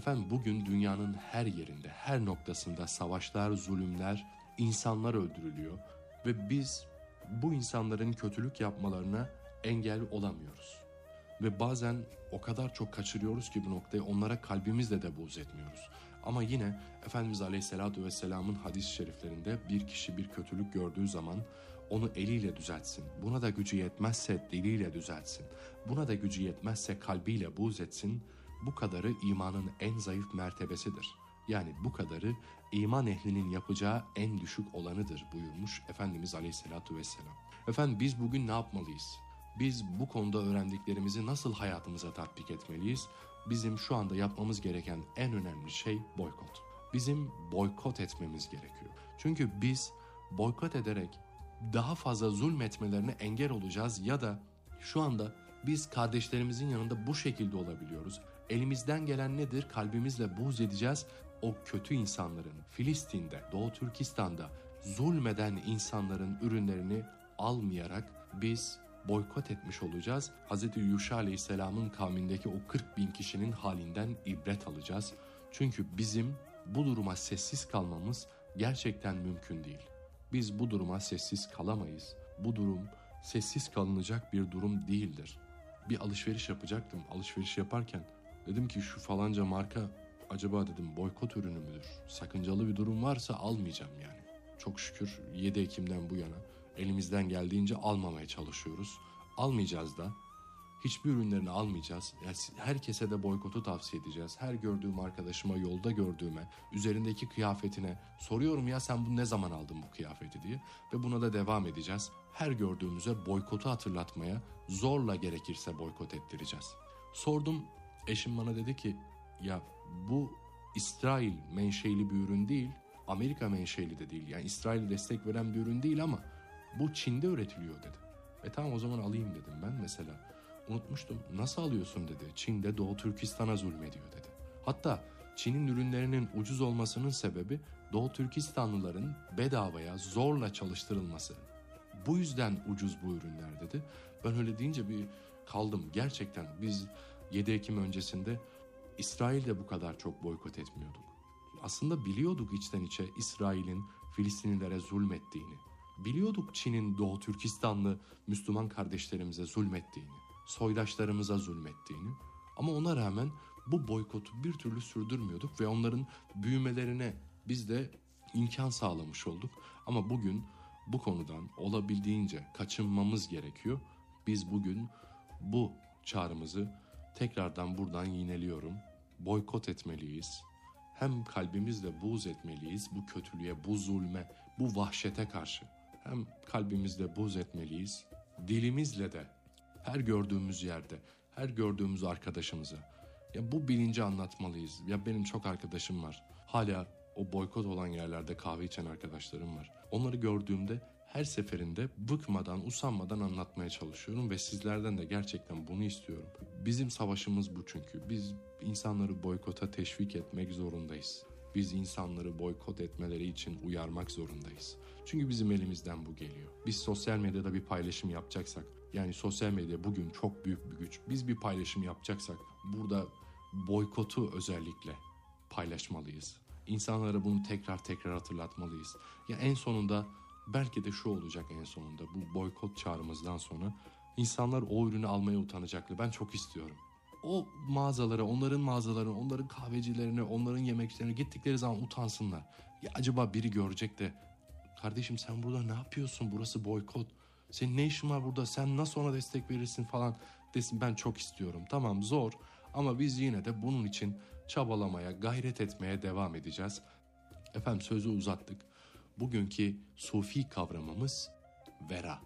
Efendim bugün dünyanın her yerinde, her noktasında savaşlar, zulümler, insanlar öldürülüyor ve biz bu insanların kötülük yapmalarına engel olamıyoruz. Ve bazen o kadar çok kaçırıyoruz ki bu noktayı, onlara kalbimizle de buğz etmiyoruz. Ama yine Efendimiz Aleyhisselatü Vesselam'ın hadis-i şeriflerinde bir kişi bir kötülük gördüğü zaman onu eliyle düzeltsin. Buna da gücü yetmezse diliyle düzeltsin. Buna da gücü yetmezse kalbiyle buğz etsin. Bu kadarı imanın en zayıf mertebesidir. Yani bu kadarı iman ehlinin yapacağı en düşük olanıdır buyurmuş Efendimiz Aleyhisselatü Vesselam. Efendim biz bugün ne yapmalıyız? Biz bu konuda öğrendiklerimizi nasıl hayatımıza tatbik etmeliyiz? Bizim şu anda yapmamız gereken en önemli şey boykot. Bizim boykot etmemiz gerekiyor. Çünkü biz boykot ederek daha fazla zulmetmelerine engel olacağız ya da şu anda biz kardeşlerimizin yanında bu şekilde olabiliyoruz. Elimizden gelen nedir? Kalbimizle buğz edeceğiz. O kötü insanların Filistin'de, Doğu Türkistan'da zulmeden insanların ürünlerini almayarak biz boykot etmiş olacağız. Hz. Yuşa Aleyhisselam'ın kavmindeki o 40 bin kişinin halinden ibret alacağız. Çünkü bizim bu duruma sessiz kalmamız gerçekten mümkün değil. Biz bu duruma sessiz kalamayız. Bu durum sessiz kalınacak bir durum değildir. Bir alışveriş yapacaktım. Alışveriş yaparken dedim ki şu falanca marka acaba dedim boykot ürünü müdür? Sakıncalı bir durum varsa almayacağım yani. Çok şükür 7 Ekim'den bu yana elimizden geldiğince almamaya çalışıyoruz. Almayacağız da. Hiçbir ürünlerini almayacağız. Yani herkese de boykotu tavsiye edeceğiz. Her gördüğüm arkadaşıma, yolda gördüğüme, üzerindeki kıyafetine soruyorum ya sen bu ne zaman aldın bu kıyafeti diye. Ve buna da devam edeceğiz. Her gördüğümüze boykotu hatırlatmaya zorla gerekirse boykot ettireceğiz. Sordum, eşim bana dedi ki ya bu İsrail menşeli bir ürün değil, Amerika menşeli de değil. Yani İsrail'e destek veren bir ürün değil ama bu Çin'de üretiliyor dedi. Tamam o zaman alayım dedim ben mesela. Unutmuştum. Nasıl alıyorsun dedi. Çin'de Doğu Türkistan'a zulmediyor dedi. Hatta Çin'in ürünlerinin ucuz olmasının sebebi Doğu Türkistanlıların bedavaya zorla çalıştırılması. Bu yüzden ucuz bu ürünler dedi. Ben öyle deyince bir kaldım. Gerçekten biz 7 Ekim öncesinde İsrail'de bu kadar çok boykot etmiyorduk. Aslında biliyorduk içten içe İsrail'in Filistinlilere zulmettiğini. Biliyorduk Çin'in Doğu Türkistanlı Müslüman kardeşlerimize zulmettiğini, soydaşlarımıza zulmettiğini. Ama ona rağmen bu boykotu bir türlü sürdürmüyorduk ve onların büyümelerine biz de imkan sağlamış olduk. Ama bugün bu konudan olabildiğince kaçınmamız gerekiyor. Biz bugün bu çağrımızı tekrardan buradan yineliyorum. Boykot etmeliyiz. Hem kalbimizle buğz etmeliyiz bu kötülüğe, bu zulme, bu vahşete karşı. Hem kalbimizle buğz etmeliyiz, dilimizle de her gördüğümüz yerde, her gördüğümüz arkadaşımıza ya bu bilinci anlatmalıyız. Ya benim çok arkadaşım var. Hala o boykot olan yerlerde kahve içen arkadaşlarım var. Onları gördüğümde her seferinde bıkmadan, usanmadan anlatmaya çalışıyorum ve sizlerden de gerçekten bunu istiyorum. Bizim savaşımız bu çünkü. Biz insanları boykota teşvik etmek zorundayız. Biz insanları boykot etmeleri için uyarmak zorundayız. Çünkü bizim elimizden bu geliyor. Biz sosyal medyada bir paylaşım yapacaksak, yani sosyal medya bugün çok büyük bir güç. Biz bir paylaşım yapacaksak burada boykotu özellikle paylaşmalıyız. İnsanlara bunu tekrar hatırlatmalıyız. Ya en sonunda belki de şu olacak en sonunda bu boykot çağrımızdan sonra insanlar o ürünü almaya utanacaklar. Ben çok istiyorum. O mağazalara, onların mağazalarına, onların kahvecilerine, onların yemeklerine gittikleri zaman utansınlar. Ya acaba biri görecek de kardeşim sen burada ne yapıyorsun? Burası boykot. Senin ne işin var burada? Sen nasıl ona destek verirsin falan desin. Ben çok istiyorum. Tamam zor ama biz yine de bunun için çabalamaya, gayret etmeye devam edeceğiz. Efendim sözü uzattık. Bugünkü sufi kavramımız vera.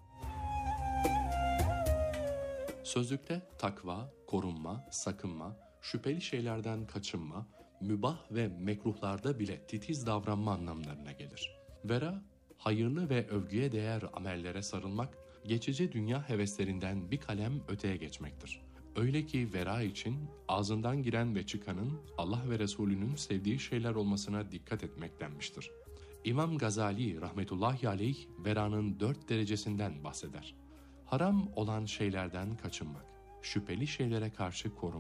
Sözlükte takva, korunma, sakınma, şüpheli şeylerden kaçınma, mübah ve mekruhlarda bile titiz davranma anlamlarına gelir. Vera, hayırlı ve övgüye değer amellere sarılmak, geçici dünya heveslerinden bir kalem öteye geçmektir. Öyle ki vera için ağzından giren ve çıkanın Allah ve Resulünün sevdiği şeyler olmasına dikkat etmek denmiştir. İmam Gazali rahmetullahi aleyh veranın 4 derecesinden bahseder. Haram olan şeylerden kaçınmak, şüpheli şeylere karşı korunmak,